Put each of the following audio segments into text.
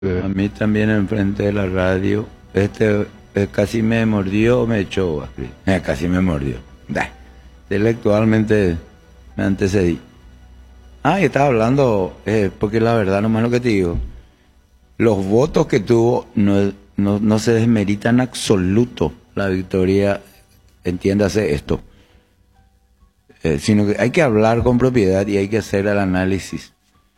A mí también enfrente de la radio, casi me mordió o me echó, casi me mordió. Intelectualmente me antecedí. Y estaba hablando, porque la verdad, nomás lo que te digo, los votos que tuvo no se desmerita en absoluto la victoria, entiéndase esto, sino que hay que hablar con propiedad y hay que hacer el análisis,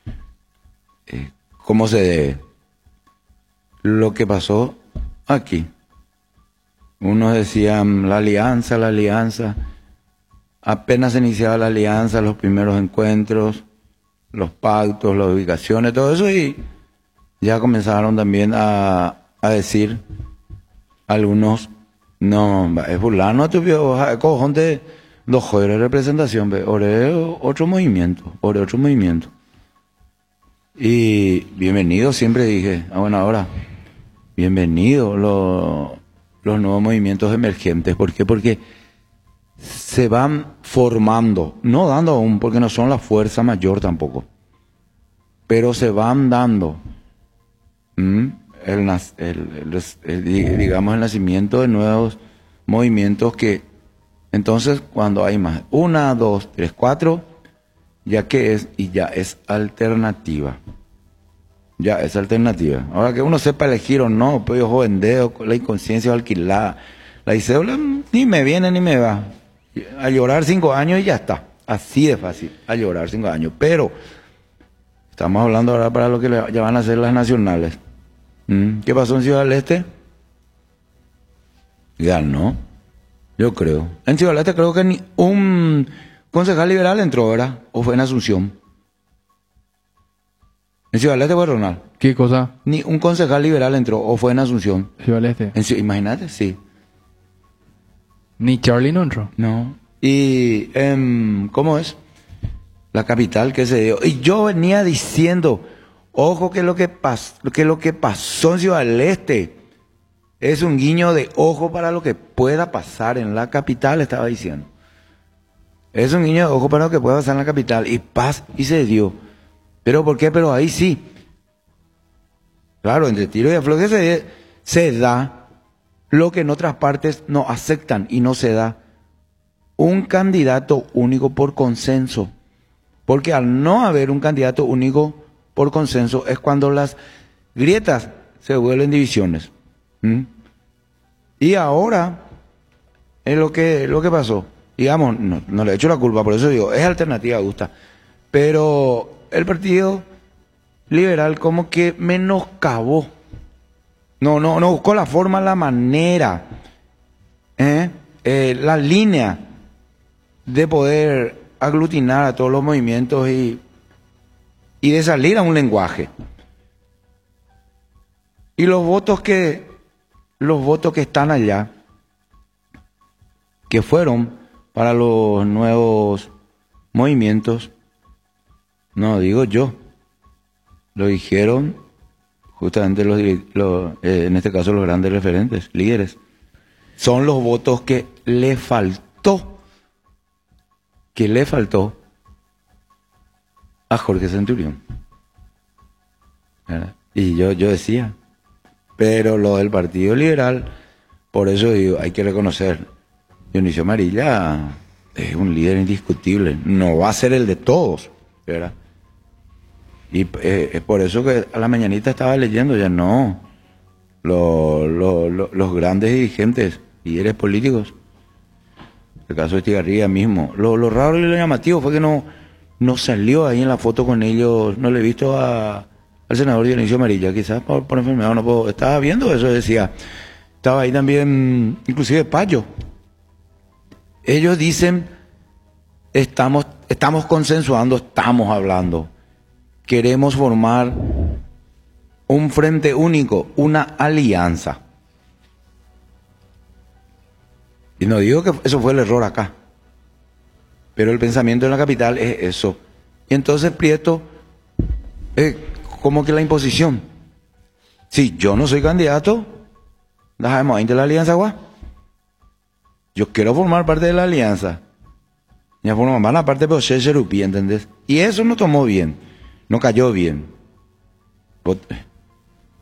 cómo se debe. Lo que pasó aquí, unos decían la alianza, apenas se iniciaba la alianza, los primeros encuentros, los pactos, las ubicaciones, todo eso, y ya comenzaron también a decir algunos, no, es fulano, tu cojón de dos de representación, otro movimiento. Y bienvenido, siempre dije, bueno, ahora, bienvenido los nuevos movimientos emergentes. ¿Por qué? Porque se van formando, no dando aún, porque no son la fuerza mayor tampoco, pero se van dando digamos el nacimiento de nuevos movimientos que entonces cuando hay más, 1, 2, 3, 4, ya que es, y ya es alternativa. Ya es alternativa. Ahora que uno sepa elegir o no, pues yo jovendeo, la inconsciencia alquilada, la cédula ni me viene ni me va. A llorar 5 años y ya está. Así de fácil, a llorar 5 años. Pero estamos hablando ahora para lo que ya van a hacer las nacionales. ¿Qué pasó en Ciudad del Este? Ganó, yo creo. En Ciudad del Este creo que ni un concejal liberal entró, ¿verdad? ¿O fue en Asunción? En Ciudad del Este fue Ronald. ¿Qué cosa? Ni un concejal liberal entró, ¿o fue en Asunción? Ciudad del Este. Imagínate, sí. Ni Charlie no entró. No. Y, ¿cómo es? La capital que se dio. Y yo venía diciendo, ojo que lo que pasó en Ciudad del Este es un guiño de ojo para lo que pueda pasar en la capital, estaba diciendo. Es un guiño de ojo para lo que pueda pasar en la capital. Y paz, y se dio. ¿Pero por qué? Pero ahí sí. Claro, entre tiro y afloje se da lo que en otras partes no aceptan y no se da. Un candidato único por consenso. Porque al no haber un candidato único por consenso es cuando las grietas se vuelven divisiones. Y ahora es lo que pasó. Digamos, no le echo la culpa, por eso digo, es alternativa, gusta. Pero el Partido Liberal como que menoscabó. No buscó la forma, la manera, la línea de poder aglutinar a todos los movimientos y de salir a un lenguaje. Y los votos que están allá, que fueron para los nuevos movimientos, no digo yo, lo dijeron justamente en este caso los grandes referentes, líderes, son los votos que le faltó a Jorge Centurión. ¿Verdad? Y yo decía, pero lo del Partido Liberal, por eso digo, hay que reconocer, Dionisio Amarilla es un líder indiscutible, no va a ser el de todos, ¿verdad? Y es por eso que a la mañanita estaba leyendo, ya no, los grandes dirigentes, líderes políticos, el caso de Estigarribia mismo, lo raro y lo llamativo fue que no salió ahí en la foto con ellos, no le he visto al senador Dionisio Amarilla, quizás por enfermedad no puedo, estaba viendo eso, decía, estaba ahí también, inclusive Payo. Ellos dicen, estamos consensuando, estamos hablando, queremos formar un frente único, una alianza. Y no digo que eso fue el error acá, pero el pensamiento en la capital es eso. Y entonces Prieto, como que la imposición. Si yo no soy candidato, dejamos ahí de la alianza, guá. Yo quiero formar parte de la alianza. Ya forman parte de José Cherupí, ¿entendés? Y eso no tomó bien, no cayó bien.